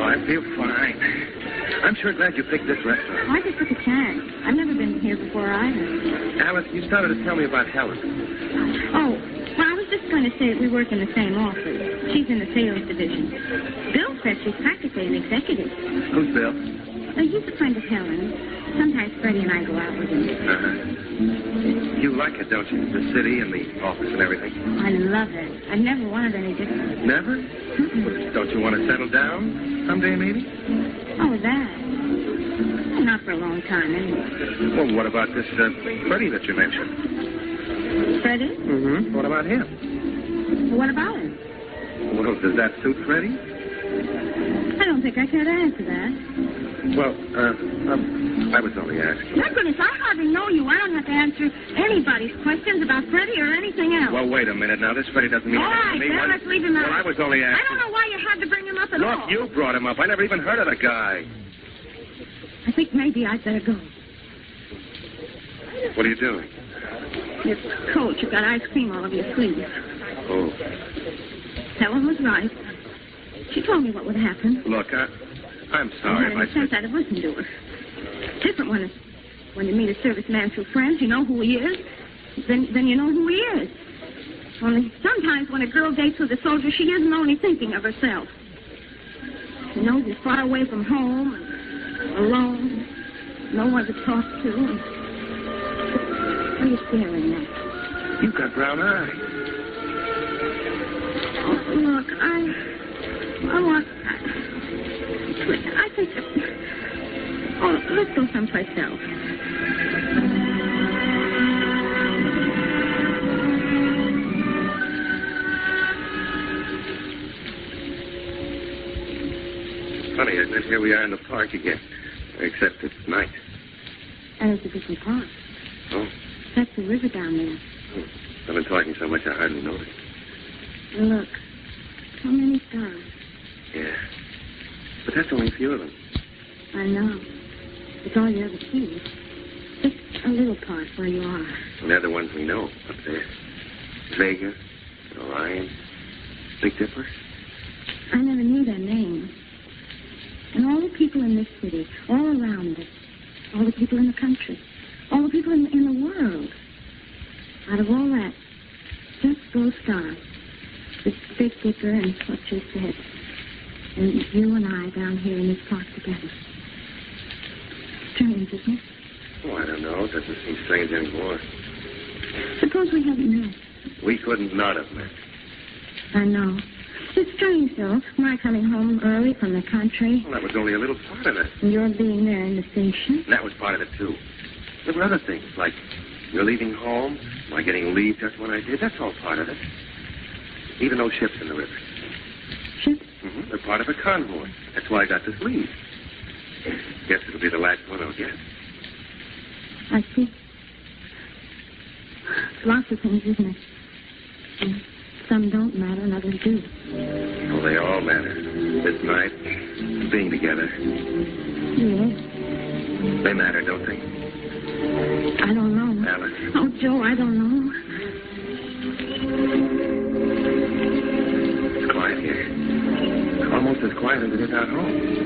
I feel fine. I'm sure glad you picked this restaurant. I just took a chance. I've never been here before either. Alice, you started to tell me about Helen. Oh, well, I was just going to say that we work in the same office. She's in the sales division. Bill said she's practically an executive. Who's Bill? He's a friend of Helen's. Sometimes Freddie and I go out with him. You like it, don't you? The city and the office and everything? I love it. I've never wanted any different. Never? Don't you want to settle down someday, maybe? Oh, that? Well, not for a long time, anyway. Well, what about this Freddie that you mentioned? Freddie? Mm-hmm. What about him? Well, what about him? Well, does that suit Freddie? I don't think I care to answer that. Well, I was only asking. My goodness, I hardly know you. I don't have to answer anybody's questions about Freddie or anything else. Well, wait a minute. Now, this Freddie doesn't mean all right, anything to me. then, let's leave him out. Well, I was only asking. I don't know why you had to bring him up at all. Look, you brought him up. I never even heard of the guy. I think maybe I'd better go. What are you doing? Your coat, you've got ice cream all over your sleeves. Oh. Helen was right. She told me what would happen. Look, I'm sorry. In a sense, I'd have listened to her. Different when you meet a serviceman through friends, you know who he is. Then you know who he is. Only sometimes when a girl dates with a soldier, she isn't only thinking of herself. She knows he's far away from home, and alone, no one to talk to. What are you staring at? You've got brown eyes. Oh, look, I think that... Oh, let's go someplace else. Funny, isn't it? Here we are in the park again. Except it's night. And it's a different park. Oh? That's the river down there. I've been talking so much I hardly noticed. Look, so many stars. Yeah. But that's only a few of them. I know. It's all you ever see. Just a little part where you are. And they're the ones we know up there. Vega, Orion, Big Dipper. I never knew their names. And all the people in this city, all around us, all the people in the country, all the people in the world. Out of all that, just those stars. The Big Dipper and what you said. And you and I down here in this park together. Strange, isn't it? Oh, I don't know. It doesn't seem strange anymore. Suppose we hadn't met. We couldn't not have met. I know. It's strange, though, my coming home early from the country. Well, that was only a little part of it. And your being there in the station. And that was part of it, too. There were other things, like you're leaving home, my getting leave just when I did. That's all part of it. Even those ships in the river. Ships? Mm-hmm. They're part of a convoy. That's why I got this leave. Guess it'll be the last one I'll get. I see. Lots of things, isn't it? And some don't matter, and others do. Well, they all matter. This night, being together. Yes. They matter, don't they? I don't know. Alice? Oh, Joe, I don't know. It's quiet here. Almost as quiet as it is out home.